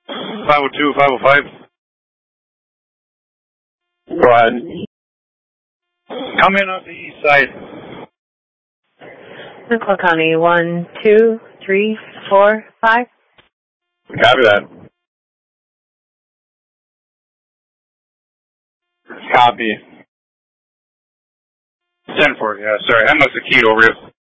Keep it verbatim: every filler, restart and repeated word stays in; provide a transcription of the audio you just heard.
five oh two, five oh five. Go ahead. Come in on the east side. Nicole County, one, two, three, four, five. Copy that. Copy. ten four, yeah, sorry. I must have keyed over it.